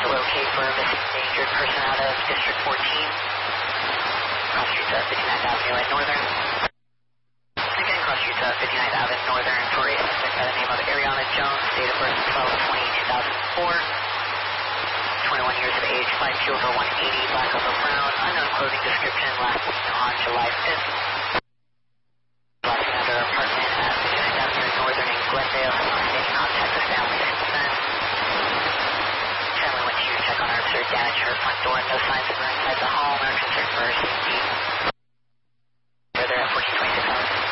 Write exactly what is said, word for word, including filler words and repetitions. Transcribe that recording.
to locate for a missing endangered person out of District fourteen. Cross streets at fifty-ninth Avenue and Northern. Again, cross streets at fifty-ninth Avenue and Northern for a suspect by the name of Ariana Jones, date of birth twelve twenty two thousand four. twenty-one years of age, five two over one eighty, black over brown, unknown clothing description, last seen on July fifth. Last seen under apartment at fifty-ninth Avenue and Northern in Glendale, has not made contact with family since then. Family went to check on her, observed damage to her front door, no signs of her inside the home, are concerned for her safety.